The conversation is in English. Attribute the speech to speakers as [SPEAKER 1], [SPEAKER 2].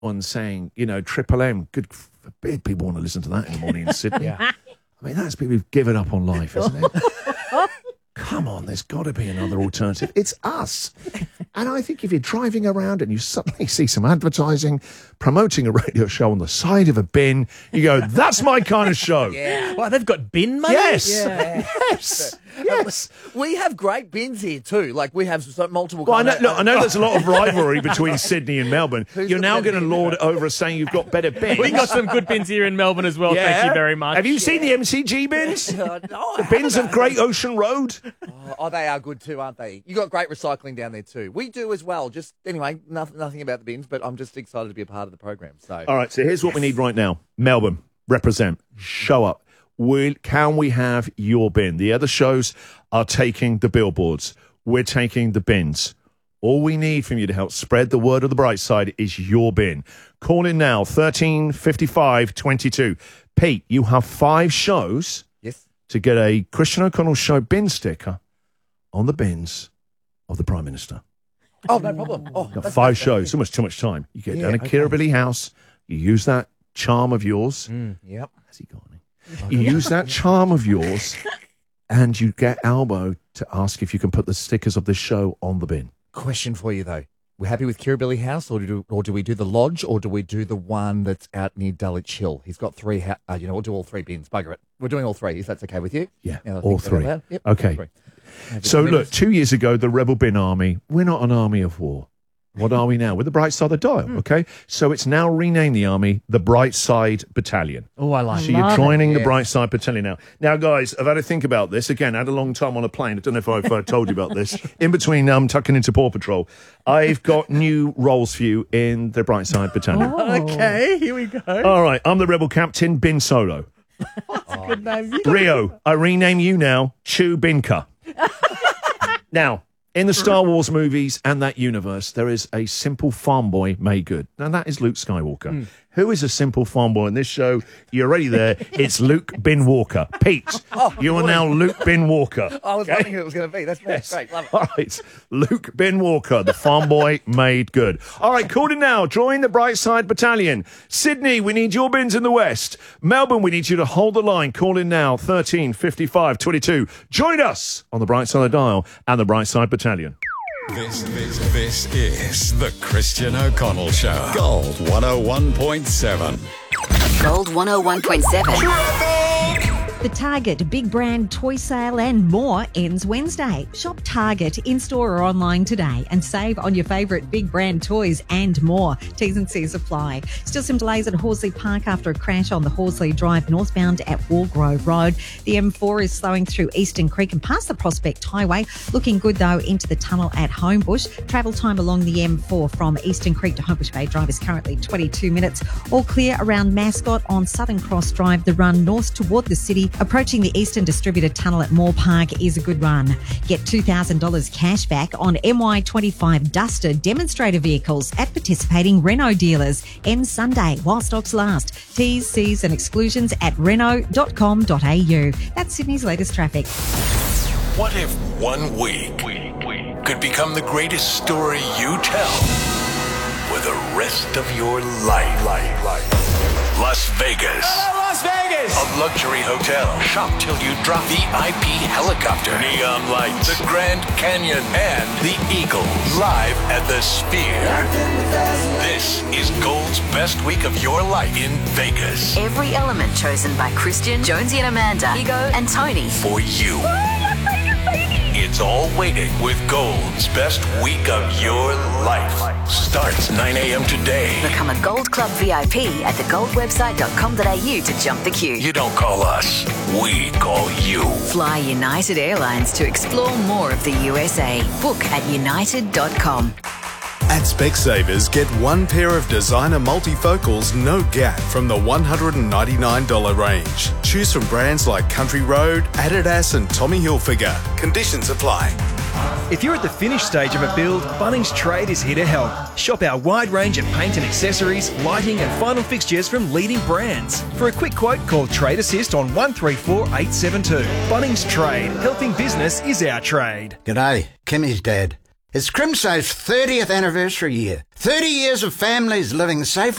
[SPEAKER 1] on saying, Triple M, good forbid people want to listen to that in the morning in Sydney. I mean, that's people who've given up on life, isn't it? Come on, there's got to be another alternative. It's us. And I think if you're driving around and you suddenly see some advertising promoting a radio show on the side of a bin, you go, that's my kind of show.
[SPEAKER 2] Yeah. Well, they've got bin money?
[SPEAKER 1] Yes.
[SPEAKER 2] Yeah.
[SPEAKER 1] Yes.
[SPEAKER 2] We have great bins here too. Like we have multiple.
[SPEAKER 1] Well, I know there's a lot of rivalry between Sydney and Melbourne. You're now going to lord it over us saying you've got better bins.
[SPEAKER 3] We got some good bins here in Melbourne as well.
[SPEAKER 1] Yeah.
[SPEAKER 3] Thank you very much.
[SPEAKER 1] Have you seen the MCG bins?
[SPEAKER 2] No,
[SPEAKER 1] the bins of Great Ocean Road?
[SPEAKER 2] Oh, they are good too, aren't they? You got great recycling down there too. We do as well. Just anyway, nothing about the bins, but I'm just excited to be a part of the program. So,
[SPEAKER 1] all right. So here's what we need right now. Melbourne, represent. Show up. Can we have your bin? The other shows are taking the billboards. We're taking the bins. All we need from you to help spread the word of the bright side is your bin. Call in now, 13 55 22. Pete, you have 5 shows to get a Christian O'Connell Show bin sticker on the bins of the Prime Minister.
[SPEAKER 2] Oh, no problem. Oh,
[SPEAKER 1] got 5 shows. So much too much time. You get down to Kirribilli House. You use that charm of yours.
[SPEAKER 2] Yep.
[SPEAKER 1] Has he got any? You use that charm of yours and you get Albo to ask if you can put the stickers of this show on the bin.
[SPEAKER 2] Question for you, though. We're happy with Kirribilli House, or do we do the Lodge, or do we do the one that's out near Dulwich Hill? He's got 3, we'll do all 3 bins. Bugger it. We're doing all 3, if that's okay with you.
[SPEAKER 1] Yeah,
[SPEAKER 2] now
[SPEAKER 1] all 3.
[SPEAKER 2] Yep,
[SPEAKER 1] okay.
[SPEAKER 2] All 3.
[SPEAKER 1] So, look, 2 years ago, the Rebel Bin Army, we're not an army of war. What are we now? We're the Bright Side of the Dial, okay? So it's now renamed the Army the Bright Side Battalion.
[SPEAKER 3] Oh, I like it.
[SPEAKER 1] So you're joining the Bright Side Battalion now. Now, guys, I've had to think about this. Again, I had a long time on a plane. I don't know if I've told you about this. In between tucking into Paw Patrol, I've got new roles for you in the Bright Side Battalion.
[SPEAKER 3] Okay, here we go.
[SPEAKER 1] All right, I'm the Rebel Captain, Bin Solo.
[SPEAKER 3] That's a good name.
[SPEAKER 1] Rio, I rename you now Chewbinka. Now, in the Star Wars movies and that universe, there is a simple farm boy made good. Now, that is Luke Skywalker. Who is a simple farm boy in this show? You're already there. It's Luke Bin Walker. Pete, you are now Luke Bin Walker.
[SPEAKER 2] I was wondering who it was going to be. That's great. Love it.
[SPEAKER 1] All right. Luke Bin Walker, the farm boy made good. All right, call in now. Join the Bright Side Battalion. Sydney, we need your bins in the West. Melbourne, we need you to hold the line. Call in now, 13 55 22. Join us on the Bright Side of the Dial and the Bright Side Battalion.
[SPEAKER 4] This is the Christian O'Connell Show. Gold 101.7.
[SPEAKER 5] Gold 101.7.
[SPEAKER 6] The Target Big Brand Toy Sale and more ends Wednesday. Shop Target in-store or online today and save on your favourite big brand toys and more. T's and C's apply. Still some delays at Horsley Park after a crash on the Horsley Drive northbound at Walgrove Road. The M4 is slowing through Eastern Creek and past the Prospect Highway. Looking good though into the tunnel at Homebush. Travel time along the M4 from Eastern Creek to Homebush Bay Drive is currently 22 minutes. All clear around Mascot on Southern Cross Drive. The run north toward the city approaching the Eastern Distributor Tunnel at Moore Park is a good run. Get $2,000 cash back on MY25 Duster demonstrator vehicles at participating Renault dealers. Ends Sunday while stocks last. T's, C's and exclusions at renault.com.au. That's Sydney's latest traffic.
[SPEAKER 7] What if 1 week could become the greatest story you tell for the rest of your life? Las Vegas.
[SPEAKER 8] Hello, Las Vegas!
[SPEAKER 7] A luxury hotel. Shop till you drop. VIP helicopter. Neon lights. The Grand Canyon. And the Eagles. Live at the Sphere. This is Gold's best week of your life in Vegas.
[SPEAKER 5] Every element chosen by Christian, Jonesy and Amanda, Ego and Tony.
[SPEAKER 7] For you. It's all waiting with Gold's best week of your life. Starts 9 a.m. today.
[SPEAKER 5] Become a Gold Club VIP at thegoldwebsite.com.au to jump the queue.
[SPEAKER 7] You don't call us, we call you.
[SPEAKER 5] Fly United Airlines to explore more of the USA. Book at united.com.
[SPEAKER 9] At Specsavers, get 1 pair of designer multifocals no gap from the $199 range. Choose from brands like Country Road, Adidas and Tommy Hilfiger. Conditions apply.
[SPEAKER 10] If you're at the finish stage of a build, Bunnings Trade is here to help. Shop our wide range of paint and accessories, lighting and final fixtures from leading brands. For a quick quote, call Trade Assist on 134 872. Bunnings Trade. Helping business is our trade.
[SPEAKER 11] G'day, Kimmy's dad.
[SPEAKER 8] It's Crimso's 30th anniversary year. 30 years of families living safe,